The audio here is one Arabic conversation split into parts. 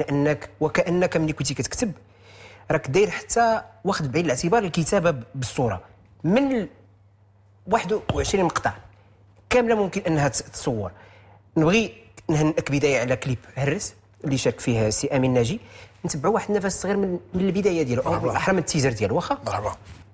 وكانك ملي كنتي كتكتب راك داير حتى واخد بعين الاعتبار الكتابه بالصوره من 21 مقطع كامله ممكن انها تصور. نبغي نهنئك بدايه على كليب هرس اللي شارك فيه السي امين ناجي، نتبعوا واحد النفس صغير من البدايه ديالو او بالاحرى من التيزر ديالو. واخا مرحبا.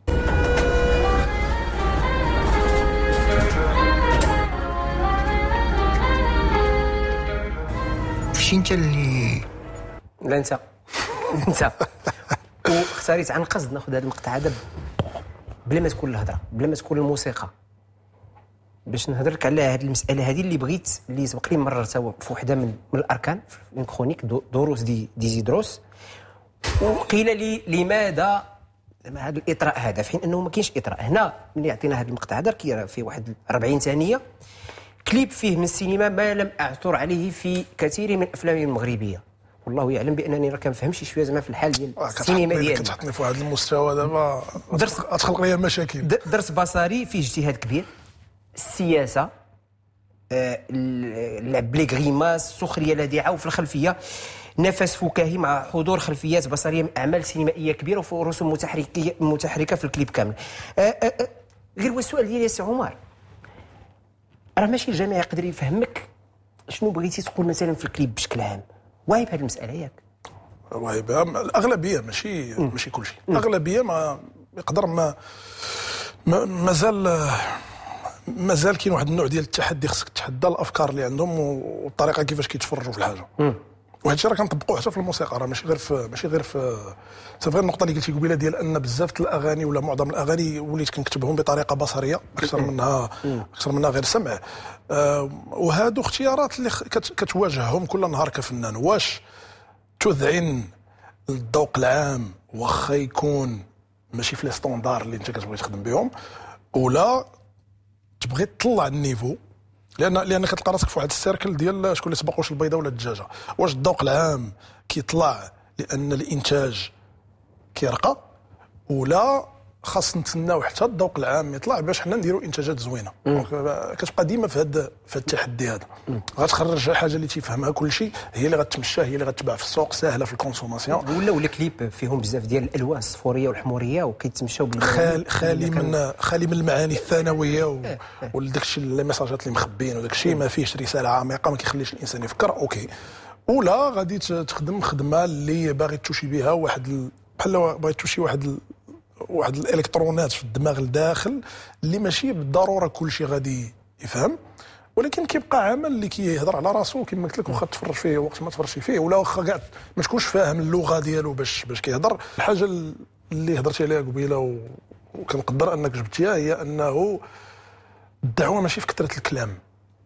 فشي انت اللي لا انت انت واختاريت عن قصد ناخذ هذا المقطع هذا بلا ما تكون الهضره بلا ما تكون الموسيقى باش نهضر لك على هذه المساله هذه اللي سبق لي مررتها في وحده من الاركان من كرونيك دروس ديزيدروس. وقيل لي لماذا هذا الاطراء هذا في حين انه ما كاينش اطراء هنا. ملي يعطينا هذا المقطع هذا كي فيه واحد 40 ثانيه كليب فيه من السينما ما لم اعثر عليه في كثير من الافلام المغربيه. والله يعلم بانني راه كنفهم شي شويه زعما في الحال ديال السينما ديالنا. كتحطني في واحد المستوى دابا تخلق لي مشاكل. درس بصري فيه اجتهاد كبير، السياسه، اللعب بلي غريماس، السخريه لاذعه، وفي الخلفيه نفس فكاهي مع حضور خلفيات بصريه من اعمال سينمائيه كبيره ورسوم متحركه في الكليب كامل. غير هو السؤال ديالي يا سي عمر، راه ماشي الجميع يقدر يفهمك شنو بغيتي تقول مثلا في الكليب بشكل عام. واهب هذه المساله ياك؟ واهب الاغلبيه ماشي كل شيء. الاغلبيه ما يقدر مازال كاين واحد النوع ديال التحدي، خصك تحدى الافكار اللي عندهم والطريقه كيفاش كيتفرجوا في الحاجه. وهذا الشيء راه كنطبقوه حتى في الموسيقى، راه ماشي غير في صافي. النقطه اللي قلتي قبيله ديال ان بزاف الاغاني ولا معظم الاغاني وليت كنكتبهم بطريقه بصريه اكثر منها غير سمع. وهادو اختيارات اللي كتواجههم كل نهار كفنان. واش تذعن الذوق العام واخا يكون ماشي في لي ستوندار اللي انت كتبغي تخدم بهم، ولا تبغي تطلع النيفو لان كتلقى راسك في واحد السيركل ديال شكون اللي سبق واش البيضه ولا الدجاجه. واش الذوق العام كيطلع لان الانتاج كيرقى، ولا خاص نتسناو حتى الذوق العام يطلع باش حنا نديروا انتاجات زوينه. كتبقى ديما في هذا التحدي هذا. غتخرج حاجه اللي تيفهمها كل شيء، هي اللي غتمشى، هي اللي غتباع في السوق، ساهله في الكونسوماسيون. ولا كليب فيهم بزاف ديال الالوان الصفوريه والحموريه وكيتمشاو خالي من المعاني الثانويه وداك الشيء لي ميساجات اللي مخبيين وداك الشيء ما فيهش رساله عميقه ما كيخليش الانسان يفكر. اوكي. ولا غادي تخدم خدمه اللي باغي توشي بها بحال باغي توشي واحد الالكترونات في الدماغ الداخل اللي ماشي بالضروره كل شيء غادي يفهم، ولكن كيبقى عمل اللي كيهضر على راسو كما قلت لك. واخا تفرج فيه وقت ما تفرجش فيه، ولا واخا كاع ما تكونش فاهم اللغه ديالو باش كيهضر. الحاجه اللي هضرتي عليها قبيله وكنقدر انك جبتيها هي انه الدعوه ماشي في كثره الكلام.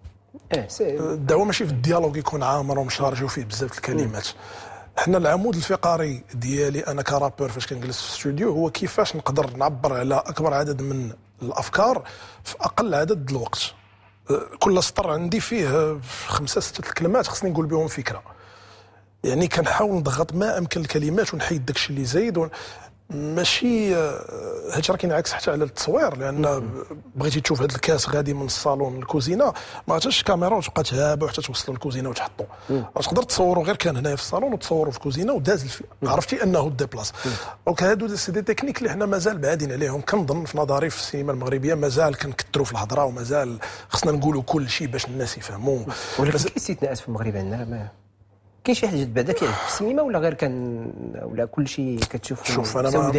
الدعوه ماشي في الديالوج يكون عامر ومشارجي وفيه بزاف الكلمات. حنا العمود الفقري ديالي انا كرابور فاش كنجلس في الاستوديو هو كيفاش نقدر نعبر على اكبر عدد من الافكار في اقل عدد الوقت. كل سطر عندي فيه 5-6 كلمات خصني نقول بهم فكره، يعني كنحاول نضغط ما امكن الكلمات ونحيد داكشي اللي زايد ماشي هادشي راه كينعكس حتى على التصوير. لان بغيتي تشوف هاد الكاس غادي من الصالون للكوزينه ما غاتش الكاميرا وتبقى تهابه حتى توصلوا للكوزينه وتحطوا. تقدر تصوروا غير كان هنايا في الصالون وتصوروا في الكوزينه وداز عرفتي انه ديبلاص. دونك هادو سي دي تكنيك اللي حنا مازال بعادين عليهم. كنظن في نظري في السينما المغربيه مازال كنكثروا في الهضره ومازال خصنا نقولوا كل شيء باش الناس يفهموا. ولكن كاين استثناءات في المغرب عندنا كاين شي حاجه بعدا كاين في السينما ولا غير ولا كل شيء كتشوف؟ شوف انا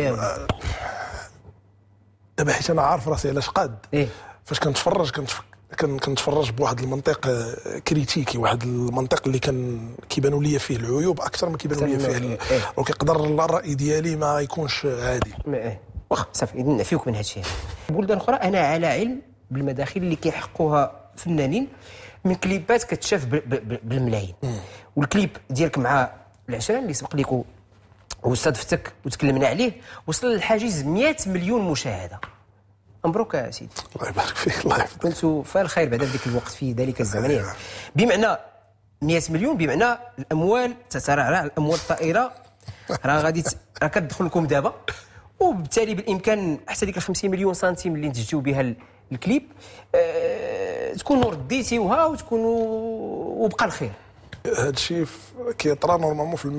دابا حيت انا عارف راسي علاش قاد. فاش كنتفرج بواحد المنطق كريتيكي، واحد المنطق اللي كيبانوا لي فيه العيوب اكثر ما كيبانوا لي فيه وكيقدر الراي ديالي ما يكونش عادي. واخا صافي نعفيوك من هذا الشيء. بلدان اخرى انا على علم بالمداخل اللي كيحقوها فنانين من كليبات كتشاف بالملايين. والكليب ديالك مع العشران اللي سبق ليك واستضفتك وتكلمنا عليه وصل للحاجز 100 مليون مشاهده. مبروك يا سيدي. الله يبارك فيك. الله يحفظك. كنتوا في الخير بعد ذلك الوقت في ذلك الزمن يعني. بمعنى 100 مليون بمعنى الاموال تترعرع، الاموال الطائره راه غادي راه كتدخل لكم دابا، وبالتالي بالامكان حتى ديك 50 مليون سنتيم اللي نتجوا بها الكليب تكونوا رديتيوها وتكونوا وبقى الخير. هذا الشيء كيطرا نورمالمون في